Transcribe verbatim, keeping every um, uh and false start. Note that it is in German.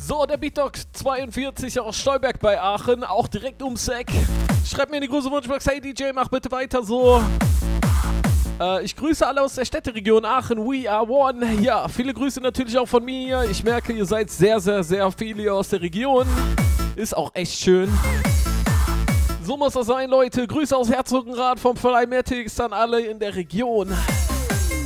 So, der Beatdogs zweiundvierzig aus Stolberg bei Aachen, auch direkt ums Eck. Schreibt mir in die große Wunschbox, hey D J, mach bitte weiter so. Äh, ich grüße alle aus der Städteregion Aachen, we are one. Ja, viele Grüße natürlich auch von mir. Ich merke, ihr seid sehr, sehr, sehr viele aus der Region. Ist auch echt schön. So muss das sein, Leute. Grüße aus Herzogenrath vom Fly Matics an alle in der Region.